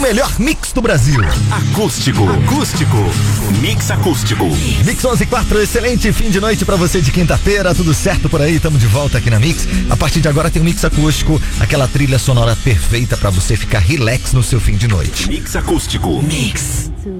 melhor mix do Brasil. Acústico. Mix acústico. Mix 11:04, excelente fim de noite pra você de quinta-feira, tudo certo por aí? Tamo de volta aqui na Mix. A partir de agora tem o Mix acústico, aquela trilha sonora perfeita pra você ficar relax no seu fim de noite. Mix acústico. Mix.